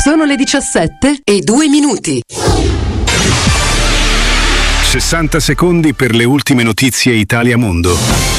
Sono le 17:02. 60 secondi per le ultime notizie Italia Mondo.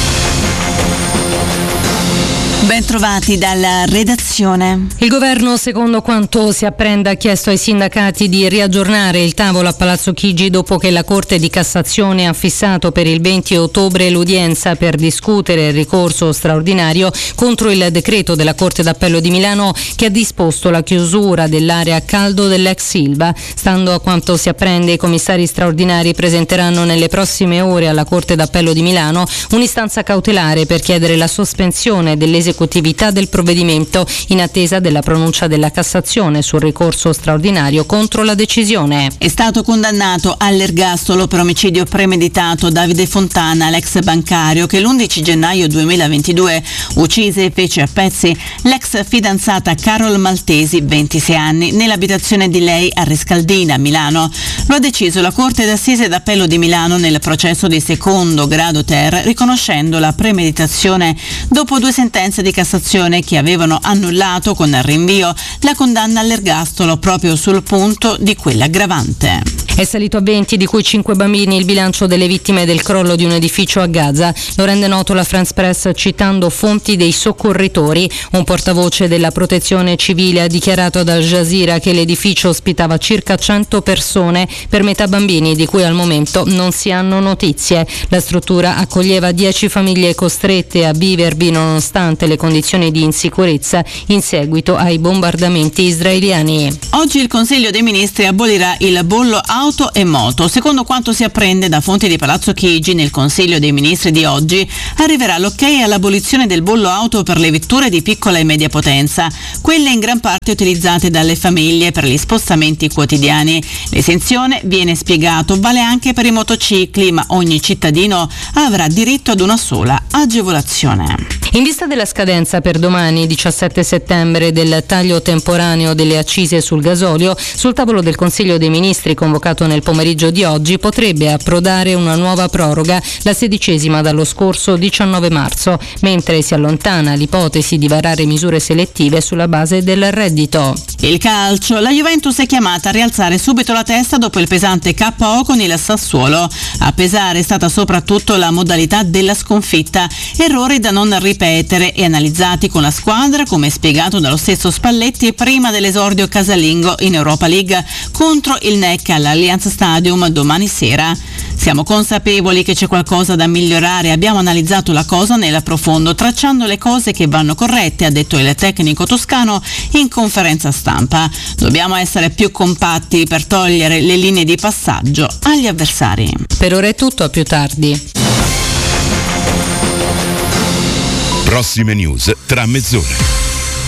Ben trovati dalla redazione. Il governo, secondo quanto si apprende, ha chiesto ai sindacati di riaggiornare il tavolo a Palazzo Chigi dopo che la Corte di Cassazione ha fissato per il 20 ottobre l'udienza per discutere il ricorso straordinario contro il decreto della Corte d'Appello di Milano che ha disposto la chiusura dell'area a caldo dell'ex Ilva. Stando a quanto si apprende, i commissari straordinari presenteranno nelle prossime ore alla Corte d'Appello di Milano un'istanza cautelare per chiedere la sospensione dell'esecutività del provvedimento in attesa della pronuncia della Cassazione sul ricorso straordinario contro la decisione. È stato condannato all'ergastolo per omicidio premeditato Davide Fontana, l'ex bancario che l'11 gennaio 2022 uccise e fece a pezzi l'ex fidanzata Carol Maltesi, 26 anni, nell'abitazione di lei a Rescaldina, Milano. Lo ha deciso la Corte d'Assise d'Appello di Milano nel processo di secondo grado ter, riconoscendo la premeditazione dopo 2 sentenze di Cassazione che avevano annullato con rinvio la condanna all'ergastolo proprio sul punto di quella aggravante. È salito a 20, di cui 5 bambini, il bilancio delle vittime del crollo di un edificio a Gaza. Lo rende noto la France Press citando fonti dei soccorritori. Un portavoce della Protezione Civile ha dichiarato ad Al Jazeera che l'edificio ospitava circa 100 persone, per metà bambini, di cui al momento non si hanno notizie. La struttura accoglieva 10 famiglie costrette a vivervi nonostante le condizioni di insicurezza in seguito ai bombardamenti israeliani. Oggi il Consiglio dei Ministri abolirà il bollo auto e moto. Secondo quanto si apprende da fonti di Palazzo Chigi, nel Consiglio dei Ministri di oggi arriverà l'ok all'abolizione del bollo auto per le vetture di piccola e media potenza, quelle in gran parte utilizzate dalle famiglie per gli spostamenti quotidiani. L'esenzione, viene spiegato, vale anche per i motocicli, ma ogni cittadino avrà diritto ad una sola agevolazione. In vista della scadenza per domani, 17 settembre, del taglio temporaneo delle accise sul gasolio, sul tavolo del Consiglio dei Ministri convocato nel pomeriggio di oggi potrebbe approdare una nuova proroga, la 16ª dallo scorso 19 marzo, mentre si allontana l'ipotesi di varare misure selettive sulla base del reddito. Il calcio, la Juventus è chiamata a rialzare subito la testa dopo il pesante KO con il Sassuolo. A pesare è stata soprattutto la modalità della sconfitta, errori da non ripetere e analizzati con la squadra, come spiegato dallo stesso Spalletti prima dell'esordio casalingo in Europa League contro il NEC all'Allianz Stadium domani sera. Siamo consapevoli che c'è qualcosa da migliorare, abbiamo analizzato la cosa nel profondo, tracciando le cose che vanno corrette, ha detto il tecnico toscano in conferenza stampa. Dobbiamo essere più compatti per togliere le linee di passaggio agli avversari. Per ora è tutto, a più tardi. Prossime news tra mezz'ora.